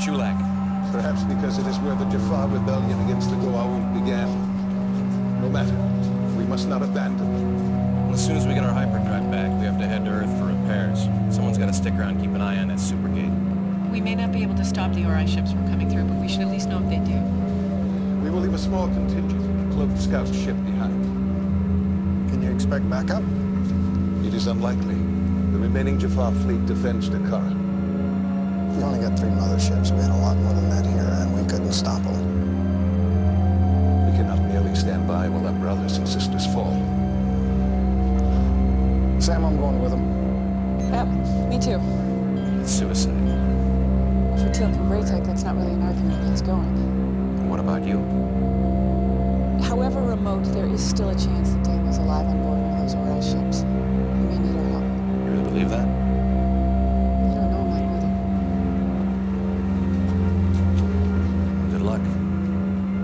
Chulak? Perhaps because it is where the Jaffa rebellion against the Goa'uld began. No matter, we must not abandon them. Well, as soon as we get our hyperdrive back, we have to head to Earth for repairs. Someone's got to stick around and keep an eye on that supergate. We may not be able to stop the Ori ships from coming through, but we should at least know if they do. We will leave a small contingent of the cloaked scout ship behind. Can you expect backup? It is unlikely. The remaining Jaffa fleet defends Dakara. We only got 3 motherships. We had a lot more than that here, and we couldn't stop them. We cannot merely stand by while our brothers and sisters fall. Sam, I'm going with them. Yep, me too. It's suicide. For Teal and Braytech, that's not really an argument against going. And what about you? However remote, there is still a chance that Dave is alive on board one of those Ori ships. We may need our help. You really believe that?